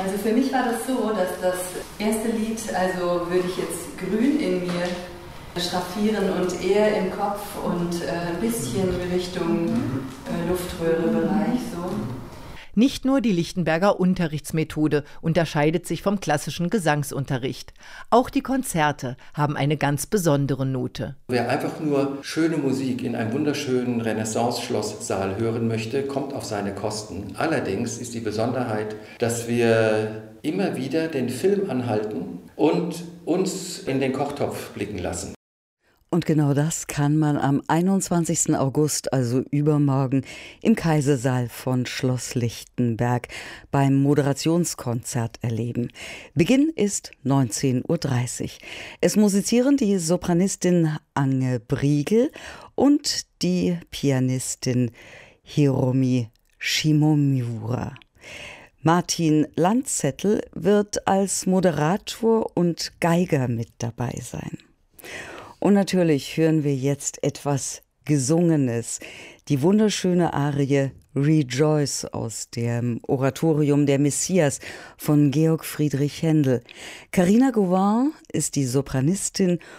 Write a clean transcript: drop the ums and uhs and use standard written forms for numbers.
Also für mich war das so, dass das erste Lied, also würde ich jetzt Grün in mir schraffieren und eher im Kopf und ein bisschen Richtung Luftröhrebereich so. Nicht nur die Lichtenberger Unterrichtsmethode unterscheidet sich vom klassischen Gesangsunterricht. Auch die Konzerte haben eine ganz besondere Note. Wer einfach nur schöne Musik in einem wunderschönen Renaissance-Schlosssaal hören möchte, kommt auf seine Kosten. Allerdings ist die Besonderheit, dass wir immer wieder den Film anhalten und uns in den Kochtopf blicken lassen. Und genau das kann man am 21. August, also übermorgen, im Kaisersaal von Schloss Lichtenberg beim Moderationskonzert erleben. Beginn ist 19:30 Uhr. Es musizieren die Sopranistin Ange Briegel und die Pianistin Hiromi Shimomiura. Martin Landzettel wird als Moderator und Geiger mit dabei sein. Und natürlich hören wir jetzt etwas Gesungenes, die wunderschöne Arie Rejoice aus dem Oratorium Der Messias von Georg Friedrich Händel. Carina Gauvin ist die Sopranistin